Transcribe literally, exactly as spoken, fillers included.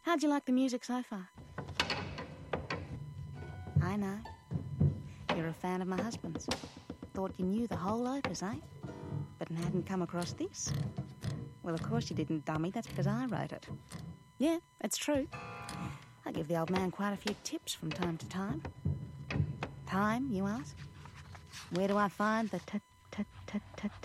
How'd you like the music so far? I know. You're a fan of my husband's. Thought you knew the whole opus, eh? But hadn't come across this. Well, of course you didn't, dummy. That's because I wrote it. Yeah, it's true. I give the old man quite a few tips from time to time. Time, you ask? Where do I find the t-t-t-t-t